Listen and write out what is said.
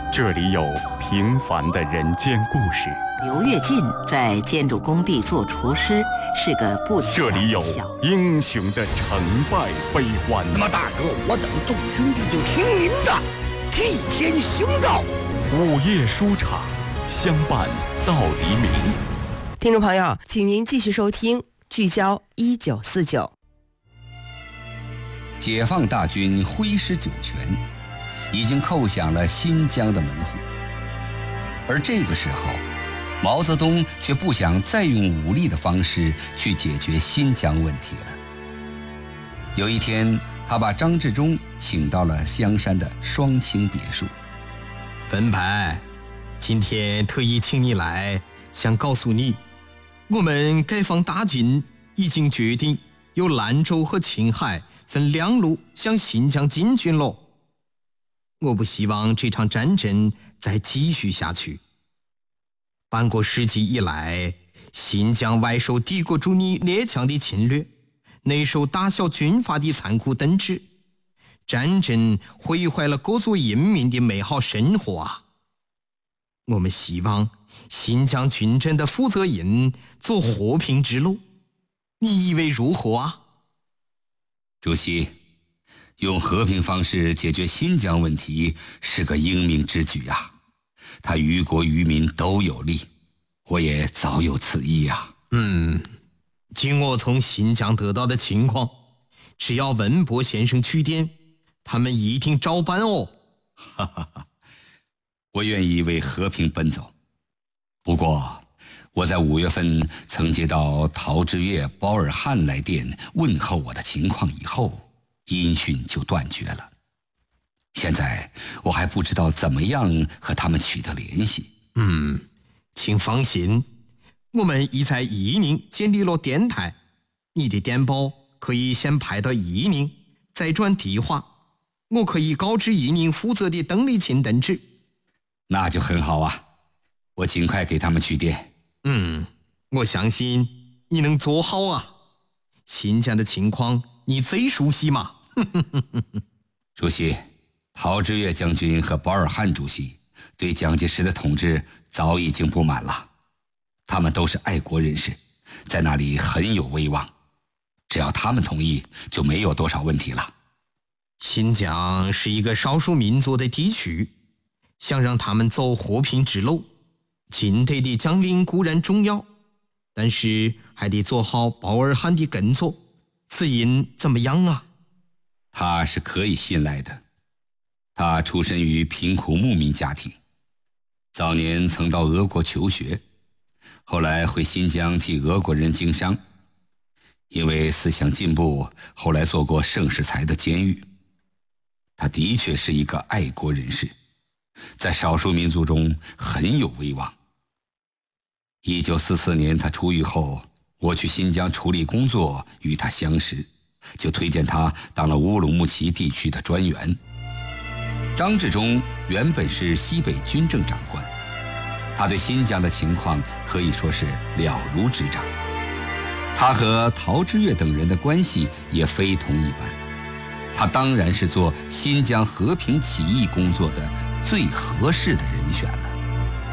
这里有平凡的人间故事， 刘跃进在建筑工地做厨师，是个不起眼的小。 这里有英雄的成败悲欢。 那么大哥，我等众兄弟就听您的，替天行道。 午夜书场，相伴到黎明。 听众朋友，请您继续收听聚焦1949。 解放大军挥师九泉，已经叩响了新疆的门户。而这个时候，毛泽东却不想再用武力的方式去解决新疆问题了。有一天，他把张治中请到了香山的双清别墅。 文白，今天特意请你来，想告诉你，我们解放大军已经决定由兰州和青海分两路向新疆进军了。我不希望这场战争再继续下去。半个世纪以来，新疆外受帝国主义列强的侵略，内受大小军阀的残酷统治，战争毁坏了各族人民的美好生活啊！我们希望新疆军政的负责人走和平之路，你以为如何啊？ 主席，用和平方式解决新疆问题是个英明之举啊，它于国于民都有利，我也早有此意啊。 据我从新疆得到的情况，只要文博先生去电，他们一定照办哦。 哈哈哈，我愿意为和平奔走。不过，我在5月份曾接到陶峙岳、包尔汉来电问候我的情况以后，音讯就断绝了。现在我还不知道怎么样和他们取得联系。 请放心，我们已在伊宁建立了电台，你的电报可以先派到伊宁，再转地话，我可以告知伊宁负责的邓丽琴等职。 那就很好啊，我尽快给他们去电。 我相信你能做好啊。新疆的情况你最熟悉嘛。 主席，陶峙岳将军和保尔汉主席对蒋介石的统治早已经不满了，他们都是爱国人士，在那里很有威望，只要他们同意，就没有多少问题了。 新疆是一个少数民族的地区，想让他们走和平之路，军队的将领固然重要，但是还得做好保尔汉的工作。此人怎么样啊？ 他是可以信赖的。他出身于贫苦牧民家庭，早年曾到俄国求学，后来回新疆替俄国人经商，因为思想进步，后来做过盛世才的监狱。他的确是一个爱国人士，在少数民族中很有威望。1944年他出狱后，我去新疆处理工作，与他相识，就推荐他当了乌鲁木齐地区的专员。张治中原本是西北军政长官，他对新疆的情况可以说是了如指掌。他和陶峙岳等人的关系也非同一般，他当然是做新疆和平起义工作的最合适的人选了。